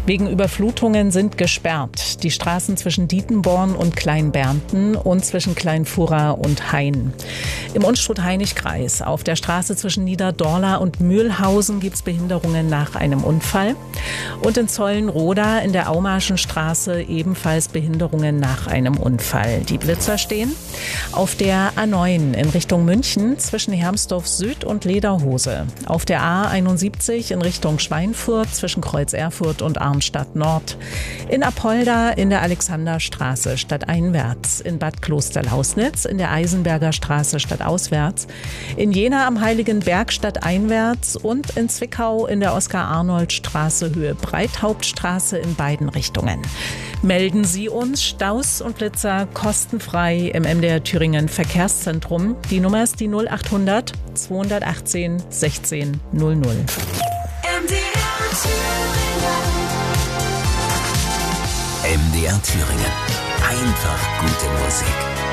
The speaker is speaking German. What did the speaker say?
wegen Überflutungen sind gesperrt. Die Straßen zwischen Dietenborn und Kleinbernten und zwischen Kleinfurra und Hain. Im Unstrut-Hainich-Kreis auf der Straße zwischen Niederdorla und Mühlhausen gibt es Behinderungen nach einem Unfall. Und in Zollenroda in der Aumarschen Straße ebenfalls Behinderungen nach einem Unfall. Die Blitzer stehen auf der A9 in Richtung München zwischen Hermsdorf Süd und Lederhose. Auf der A71 in Richtung Schweinfurt zwischen Kreuz Erfurt und Arnstadt Nord. In Apolda in der Alexanderstraße stadteinwärts. In Bad Klosterlausnitz in der Eisenberger Straße stadtauswärts. In Jena am Heiligenberg stadteinwärts und in Zwickau in der Oskar-Arnold-Straße Höhe Breithauptstraße in beiden Richtungen. Melden Sie uns Staus und Blitzer kostenfrei im MDR Thüringen Verkehrszentrum. Die Nummer ist die 0800 218 16 00. MDR Thüringen. Einfach gute Musik.